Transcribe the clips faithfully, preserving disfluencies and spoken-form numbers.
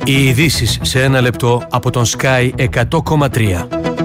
Οι ειδήσεις σε ένα λεπτό από τον Sky εκατό κόμμα τρία.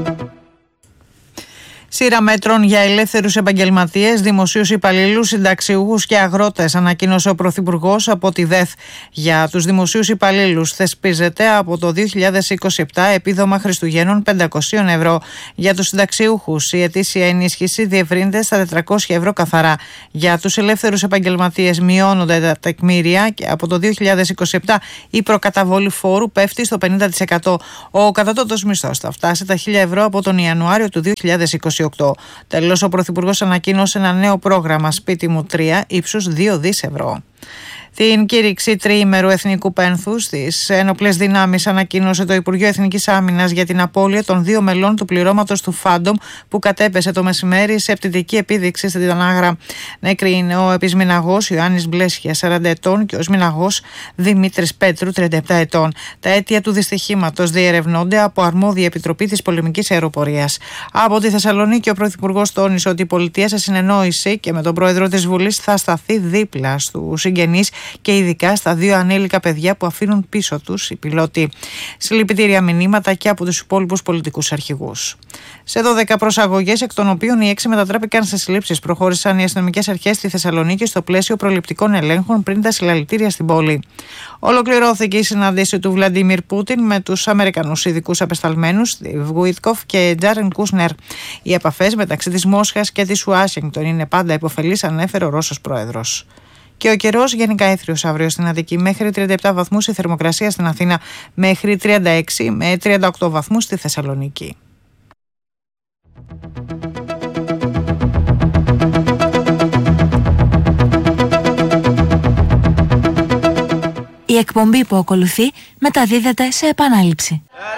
Σειρά μέτρων για ελεύθερους επαγγελματίες, δημοσίους υπαλλήλους, συνταξιούχους και αγρότες, ανακοίνωσε ο Πρωθυπουργός από τη ΔΕΘ. Για τους δημοσίους υπαλλήλους θεσπίζεται από το δύο χιλιάδες είκοσι επτά επίδομα Χριστουγέννων πεντακόσια ευρώ. Για τους συνταξιούχους η ετήσια ενίσχυση διευρύνεται στα τετρακόσια ευρώ καθαρά. Για τους ελεύθερους επαγγελματίες μειώνονται τα τεκμήρια και από το δύο χιλιάδες είκοσι επτά η προκαταβολή φόρου πέφτει στο πενήντα τοις εκατό. Ο κατώτατος μισθός θα φτάσει τα χίλια ευρώ από τον Ιανουάριο του δύο χιλιάδες είκοσι οκτώ. Τέλος, ο Πρωθυπουργός ανακοίνωσε ένα νέο πρόγραμμα Σπίτι μου τρία ύψους δύο δισεκατομμύρια ευρώ. Την κήρυξη τριήμερου εθνικού πένθους στις ένοπλες δυνάμεις ανακοίνωσε το Υπουργείο Εθνικής Άμυνας για την απώλεια των δύο μελών του πληρώματος του Φάντομ που κατέπεσε το μεσημέρι σε πτυτική επίδειξη στην Τανάγρα. Νεκροί είναι ο επισμηναγός Ιωάννης Μπλέσχια, σαράντα ετών, και ο σμηναγός Δημήτρης Πέτρου, τριάντα επτά ετών. Τα αίτια του δυστυχήματος διερευνώνται από αρμόδια επιτροπή της πολεμικής αεροπορίας. Από τη Θεσσαλονίκη, ο Πρωθυπουργός τόνισε ότι η πολιτεία σε συνεννόηση και με τον Πρόεδρο της Βουλής θα σταθεί δίπλα στους συγγενείς και ειδικά στα δύο ανήλικα παιδιά που αφήνουν πίσω τους οι πιλότοι. Συλληπιτήρια μηνύματα και από τους υπόλοιπους πολιτικούς αρχηγούς. Σε δώδεκα προσαγωγές, εκ των οποίων οι έξι μετατράπηκαν σε συλλήψεις, προχώρησαν οι αστυνομικές αρχές στη Θεσσαλονίκη στο πλαίσιο προληπτικών ελέγχων πριν τα συλλαλητήρια στην πόλη. Ολοκληρώθηκε η συνάντηση του Βλαντίμιρ Πούτιν με τους Αμερικανούς ειδικούς απεσταλμένους Στιβ Γουίτκοφ και Τζάρεν Κούσνερ. Οι επαφές μεταξύ της Μόσχας και της Ουάσιγκτον είναι πάντα υποφελείς, ανέφερε ο Ρώσος πρόεδρος. Και ο καιρός γενικά έθριος αύριο στην Αττική, μέχρι τριάντα επτά βαθμούς η θερμοκρασία στην Αθήνα, μέχρι τριάντα έξι με τριάντα οκτώ βαθμούς στη Θεσσαλονίκη. Η εκπομπή που ακολουθεί μεταδίδεται σε επανάληψη.